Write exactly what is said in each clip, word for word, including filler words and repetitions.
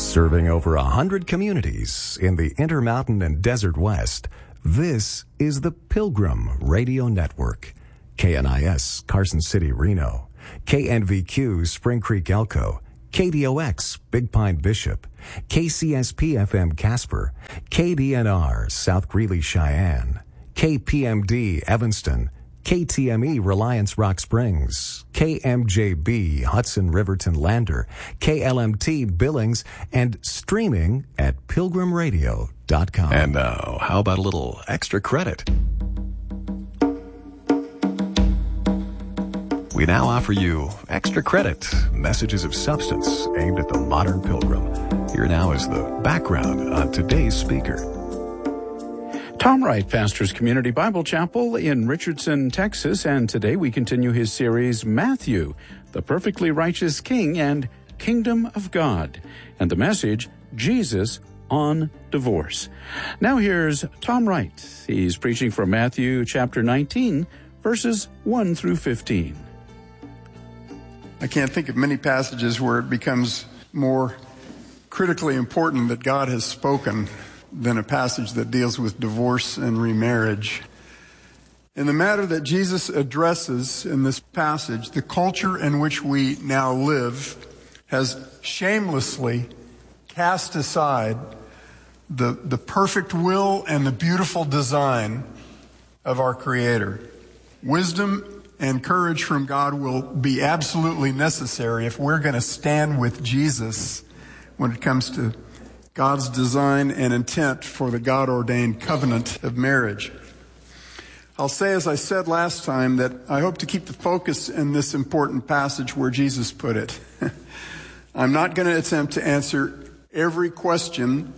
Serving over a hundred communities in the Intermountain and Desert West, this is the Pilgrim Radio Network. K N I S, Carson City, Reno. K N V Q, Spring Creek, Elko. K D O X, Big Pine, Bishop. K C S P F M, Casper. K D N R, South Greeley, Cheyenne. K P M D, Evanston. K T M E, Reliance Rock Springs, K M J B, Hudson Riverton Lander, K L M T Billings, and streaming at pilgrim radio dot com. And now, how about a little extra credit? We now offer you Extra Credit, messages of substance aimed at the modern pilgrim. Here now is the background on today's speaker. Tom Wright pastors Community Bible Chapel in Richardson, Texas, and today we continue his series, Matthew, the Perfectly Righteous King and Kingdom of God, and the message, Jesus on Divorce. Now here's Tom Wright. He's preaching from Matthew chapter nineteen, verses one through fifteen. I can't think of many passages where it becomes more critically important that God has spoken than a passage that deals with divorce and remarriage. In the matter that Jesus addresses in this passage, the culture in which we now live has shamelessly cast aside the, the perfect will and the beautiful design of our Creator. Wisdom and courage from God will be absolutely necessary if we're going to stand with Jesus when it comes to God's design and intent for the God-ordained covenant of marriage. I'll say, as I said last time, that I hope to keep the focus in this important passage where Jesus put it. I'm not going to attempt to answer every question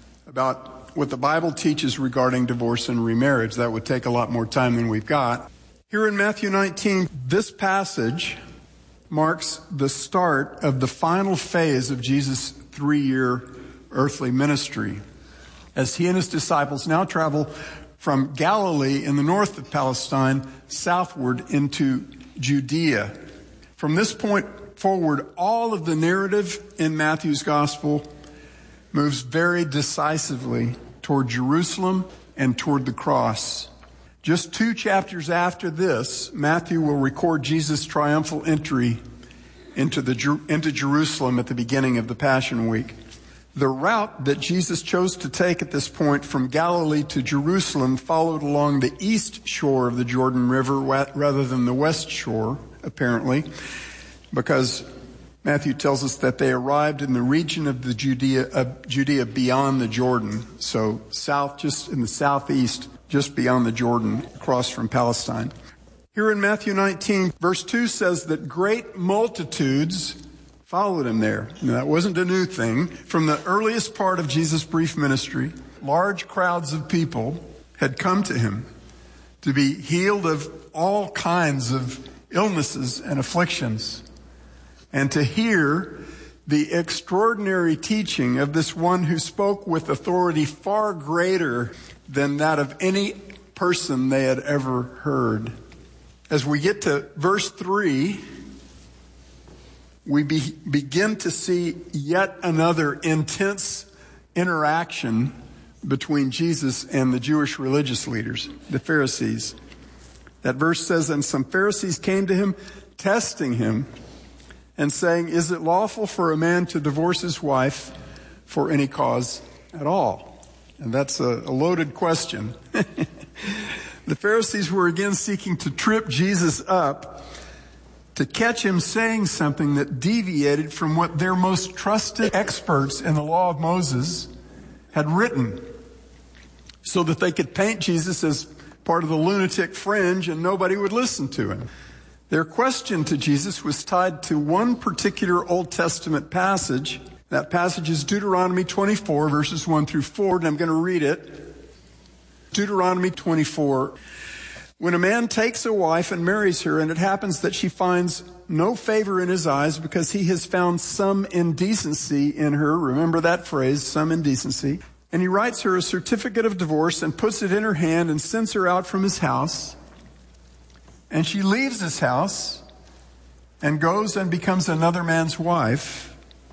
about what the Bible teaches regarding divorce and remarriage. That would take a lot more time than we've got. Here in Matthew nineteen, this passage marks the start of the final phase of Jesus' three-year earthly ministry, as he and his disciples now travel from Galilee in the north of Palestine southward into Judea. From this point forward, all of the narrative in Matthew's gospel moves very decisively toward Jerusalem and toward the cross. Just two chapters after this, Matthew will record Jesus' triumphal entry into the into Jerusalem at the beginning of the Passion Week. The route that Jesus chose to take at this point from Galilee to Jerusalem followed along the east shore of the Jordan River rather than the west shore, apparently, because Matthew tells us that they arrived in the region of the Judea, of Judea beyond the Jordan, so south, just in the southeast, just beyond the Jordan, across from Palestine. Here in Matthew nineteen, verse two says that great multitudes followed him there. Now, that wasn't a new thing. From the earliest part of Jesus' brief ministry, large crowds of people had come to him to be healed of all kinds of illnesses and afflictions, and to hear the extraordinary teaching of this one who spoke with authority far greater than that of any person they had ever heard. As we get to verse three, we be, begin to see yet another intense interaction between Jesus and the Jewish religious leaders, the Pharisees. That verse says, and some Pharisees came to him, testing him, and saying, is it lawful for a man to divorce his wife for any cause at all? And that's a, a loaded question. The Pharisees were again seeking to trip Jesus up, to catch him saying something that deviated from what their most trusted experts in the law of Moses had written, so that they could paint Jesus as part of the lunatic fringe and nobody would listen to him. Their question to Jesus was tied to one particular Old Testament passage. That passage is Deuteronomy twenty-four, verses one through four, and I'm going to read it. Deuteronomy twenty-four. When a man takes a wife and marries her, and it happens that she finds no favor in his eyes because he has found some indecency in her, remember that phrase, some indecency, and he writes her a certificate of divorce and puts it in her hand and sends her out from his house, and she leaves his house and goes and becomes another man's wife,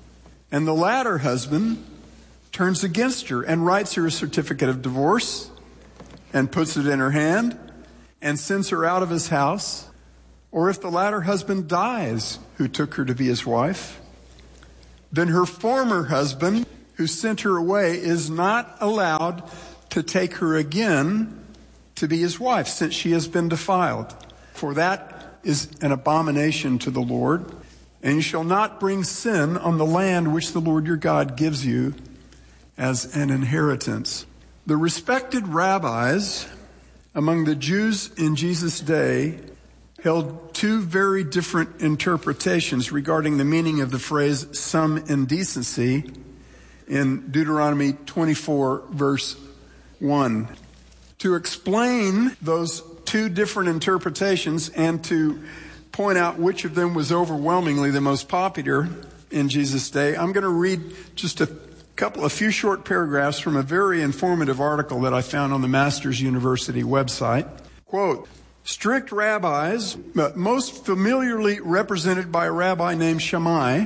And the latter husband turns against her and writes her a certificate of divorce and puts it in her hand and sends her out of his house. Or if the latter husband dies, who took her to be his wife, then her former husband, who sent her away, is not allowed to take her again to be his wife, since she has been defiled. For that is an abomination to the Lord. And you shall not bring sin on the land which the Lord your God gives you as an inheritance. The respected rabbis among the Jews in Jesus' day held two very different interpretations regarding the meaning of the phrase some indecency in Deuteronomy twenty-four, verse one. To explain those two different interpretations and to point out which of them was overwhelmingly the most popular in Jesus' day, I'm going to read just a couple, a few short paragraphs from a very informative article that I found on the Masters University website. Quote, strict rabbis, but most familiarly represented by a rabbi named Shammai,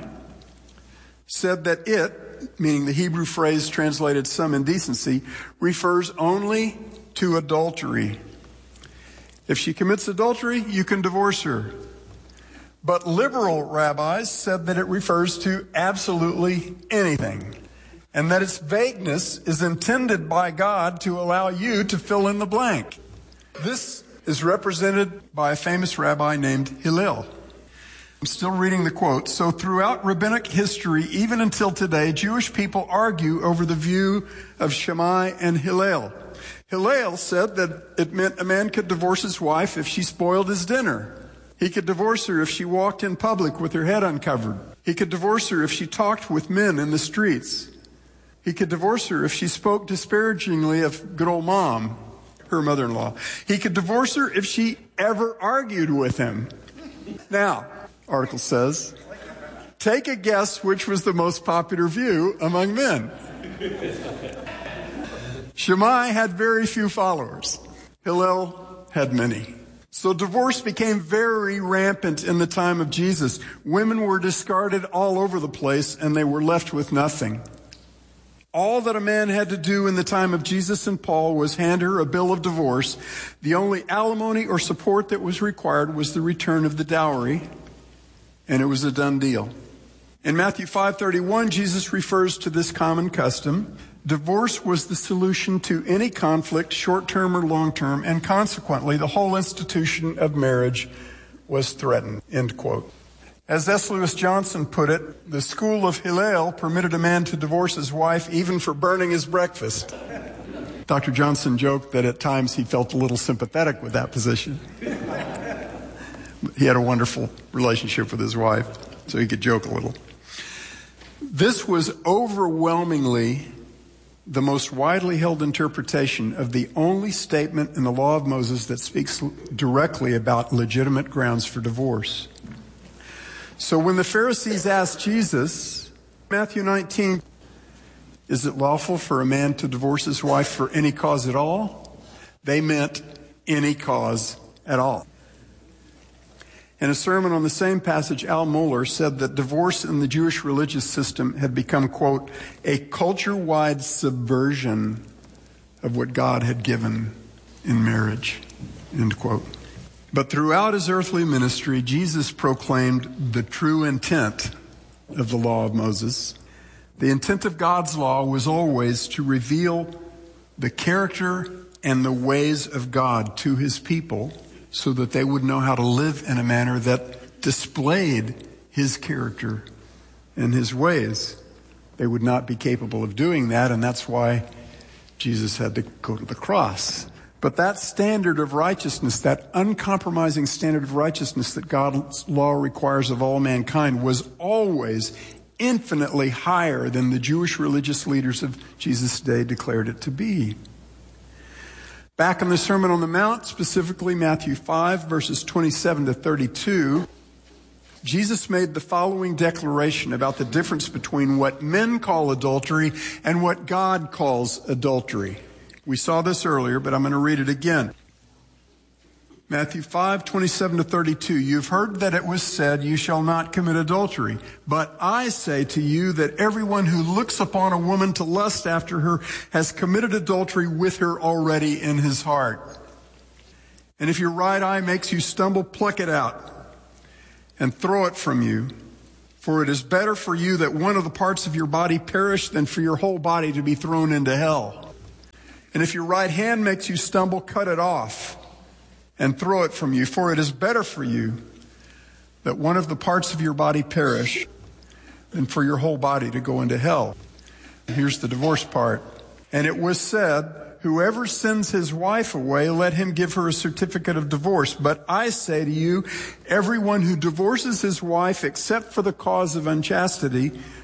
said that it, meaning the Hebrew phrase translated some indecency, refers only to adultery. If she commits adultery, you can divorce her. But liberal rabbis said that it refers to absolutely anything, and that its vagueness is intended by God to allow you to fill in the blank. This is represented by a famous rabbi named Hillel. I'm still reading the quote. So throughout rabbinic history, even until today, Jewish people argue over the view of Shammai and Hillel. Hillel said that it meant a man could divorce his wife if she spoiled his dinner. He could divorce her if she walked in public with her head uncovered. He could divorce her if she talked with men in the streets. He could divorce her if she spoke disparagingly of good old mom, her mother-in-law. He could divorce her if she ever argued with him. Now, article says, take a guess which was the most popular view among men. Shammai had very few followers. Hillel had many. So divorce became very rampant in the time of Jesus. Women were discarded all over the place and they were left with nothing. All that a man had to do in the time of Jesus and Paul was hand her a bill of divorce. The only alimony or support that was required was the return of the dowry, and it was a done deal. In Matthew five thirty-one, Jesus refers to this common custom. Divorce was the solution to any conflict, short-term or long-term, and consequently, the whole institution of marriage was threatened, end quote. As S. Lewis Johnson put it, the school of Hillel permitted a man to divorce his wife even for burning his breakfast. Doctor Johnson joked that at times he felt a little sympathetic with that position. He had a wonderful relationship with his wife, so he could joke a little. This was overwhelmingly the most widely held interpretation of the only statement in the law of Moses that speaks directly about legitimate grounds for divorce. So when the Pharisees asked Jesus, Matthew nineteen, is it lawful for a man to divorce his wife for any cause at all? They meant any cause at all. In a sermon on the same passage, Al Mohler said that divorce in the Jewish religious system had become, quote, a culture-wide subversion of what God had given in marriage, end quote. But throughout his earthly ministry, Jesus proclaimed the true intent of the law of Moses. The intent of God's law was always to reveal the character and the ways of God to his people so that they would know how to live in a manner that displayed his character and his ways. They would not be capable of doing that, and that's why Jesus had to go to the cross. But that standard of righteousness, that uncompromising standard of righteousness that God's law requires of all mankind, was always infinitely higher than the Jewish religious leaders of Jesus' day declared it to be. Back in the Sermon on the Mount, specifically Matthew five, verses twenty-seven to thirty-two, Jesus made the following declaration about the difference between what men call adultery and what God calls adultery. We saw this earlier, but I'm going to read it again. Matthew five, twenty-seven to thirty-two. You've heard that it was said, you shall not commit adultery. But I say to you that everyone who looks upon a woman to lust after her has committed adultery with her already in his heart. And if your right eye makes you stumble, pluck it out and throw it from you. For it is better for you that one of the parts of your body perish than for your whole body to be thrown into hell. And if your right hand makes you stumble, cut it off and throw it from you. For it is better for you that one of the parts of your body perish than for your whole body to go into hell. And here's the divorce part. And it was said, whoever sends his wife away, let him give her a certificate of divorce. But I say to you, everyone who divorces his wife except for the cause of unchastity